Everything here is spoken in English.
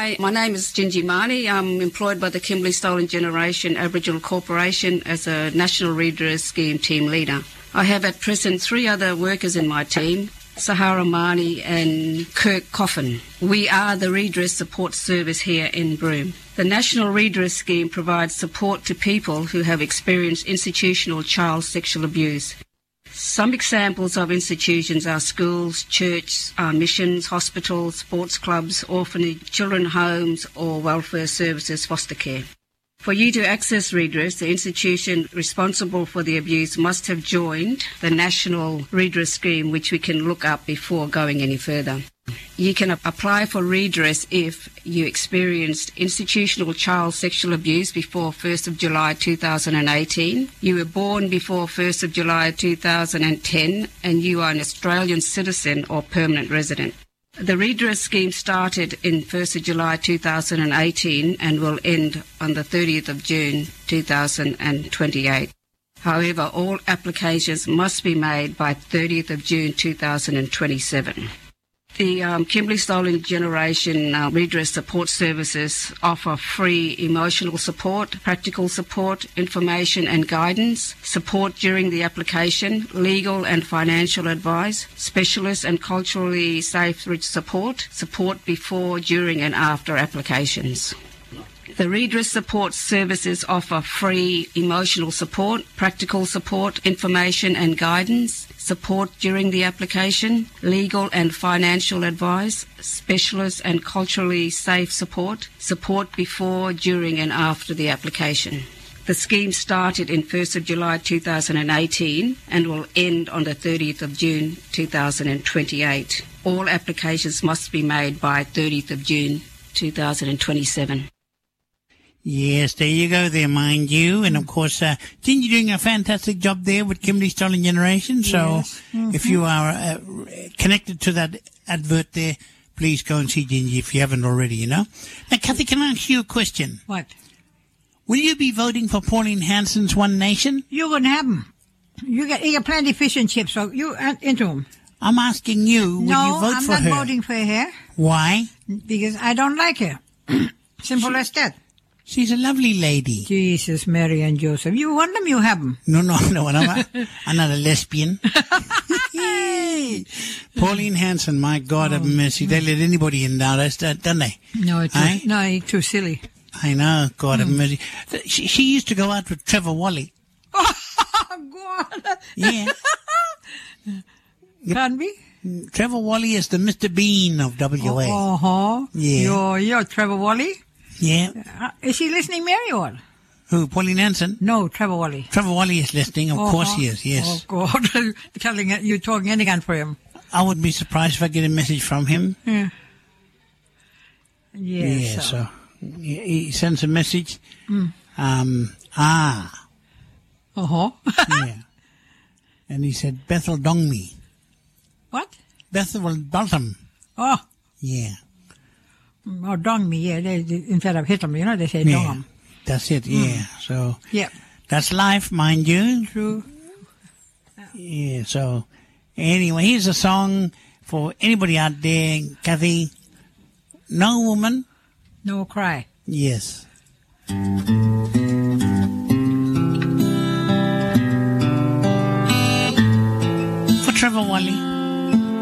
Hi, my name is Gingy Marnie. I'm employed by the Kimberley Stolen Generation Aboriginal Corporation as a National Redress Scheme team leader. I have at present 3 other workers in my team, Sahara Marnie and Kirk Coffin. We are the Redress Support Service here in Broome. The National Redress Scheme provides support to people who have experienced institutional child sexual abuse. Some examples of institutions are schools, churches, missions, hospitals, sports clubs, orphanage, children's homes or welfare services, foster care. For you to access redress, the institution responsible for the abuse must have joined the National Redress Scheme, which we can look up before going any further. You can apply for redress if you experienced institutional child sexual abuse before 1st of July 2018, you were born before 1st of July 2010, and you are an Australian citizen or permanent resident. The redress scheme started in 1st of July 2018 and will end on the 30th of June 2028. However, all applications must be made by 30th of June 2027. The Kimberley Stolen Generation Redress Support Services offer free emotional support, practical support, information and guidance, support during the application, legal and financial advice, specialist and culturally safe support, support before, during and after applications. The Redress Support Services offer free emotional support, practical support, information and guidance, support during the application, legal and financial advice, specialist and culturally safe support, support before, during and after the application. The scheme started in 1st of July 2018 and will end on the 30th of June 2028. All applications must be made by 30th of June 2027. Yes, there you go there, mind you. And, of course, Gingy doing a fantastic job there with Kimberley Stolen Generation. So if you are connected to that advert there, please go and see Gingy if you haven't already, you know. Now, Kathy, can I ask you a question? What? Will you be voting for Pauline Hanson's One Nation? You wouldn't have them. You got plenty of fish and chips, so you aren't into them. I'm asking you, will you vote for her? No, I'm not voting for her. Why? Because I don't like her. Simple as that. She's a lovely lady. Jesus, Mary and Joseph. You want them, you have them. No, I'm not a lesbian. Pauline Hanson, my God of mercy. They let anybody in nowadays, don't they? No, it's too silly. I know, God of mercy. She used to go out with Trevor Wally. Oh, God. Yeah. Can be? Trevor Wally is the Mr. Bean of WA. Uh-huh. Yeah. You're Trevor Wally? Yeah. Is he listening, Mary, or? Who, Pauline Hanson? No, Trevor Wally. Trevor Wally is listening. Of course he is, yes. Oh, God. You're talking anything for him. I would be surprised if I get a message from him. Yeah. Yeah, so he sends a message. Uh-huh. Yeah. And he said, Bethel Dongmi. What? Bethel Baltham. Oh. Yeah. Oh, Dongmi, yeah. Instead of hit them, you know, they say Dongam. That's it, yeah. So, yeah. That's life, mind you. True. Yeah, so, anyway, here's a song for anybody out there, Kathy. No woman. No cry. Yes. For Trevor Wally.